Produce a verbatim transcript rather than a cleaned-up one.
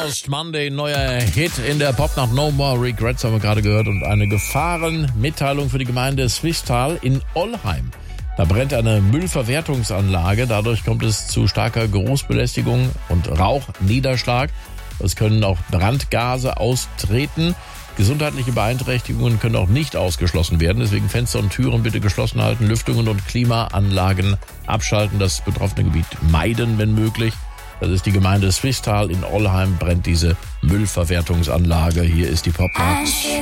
Almost Monday, neuer Hit in der Popnacht. No More Regrets haben wir gerade gehört. Und eine Gefahrenmitteilung für die Gemeinde Swisttal in Ollheim. Da brennt eine Müllverwertungsanlage. Dadurch kommt es zu starker Geruchsbelästigung und Rauchniederschlag. Es können auch Brandgase austreten. Gesundheitliche Beeinträchtigungen können auch nicht ausgeschlossen werden. Deswegen Fenster und Türen bitte geschlossen halten, Lüftungen und Klimaanlagen abschalten, das betroffene Gebiet meiden, wenn möglich. Das ist die Gemeinde Swisttal in Ollheim, brennt diese Müllverwertungsanlage. Hier ist die Popnacht.